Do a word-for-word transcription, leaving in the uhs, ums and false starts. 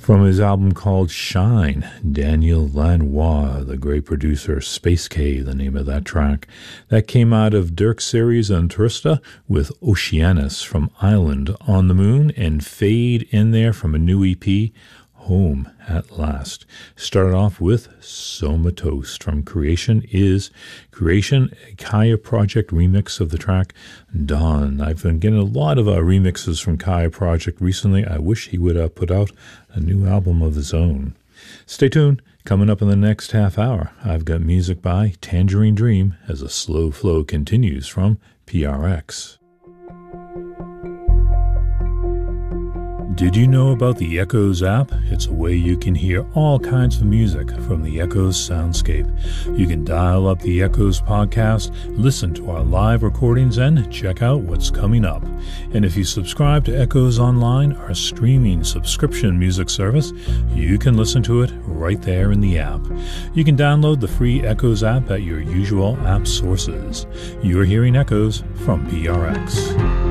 From his album called Shine, Daniel Lanois, the great producer, Space Cave, the name of that track. That came out of Dirk Series and Trista with Oceanus from Island on the Moon, and Fade in there from a new E P, Home at Last. Started off with Somatos from Creation is Creation, a Kaya Project remix of the track Dawn. I've been getting a lot of uh, remixes from Kaya Project recently. I wish he would uh, put out a new album of his own. Stay tuned. Coming up in the next half hour, I've got music by Tangerine Dream as a slow flow continues from P R X. Did you know about the Echoes app? It's a way you can hear all kinds of music from the Echoes soundscape. You can dial up the Echoes podcast, listen to our live recordings, and check out what's coming up. And if you subscribe to Echoes Online, our streaming subscription music service, you can listen to it right there in the app. You can download the free Echoes app at your usual app sources. You're hearing Echoes from P R X.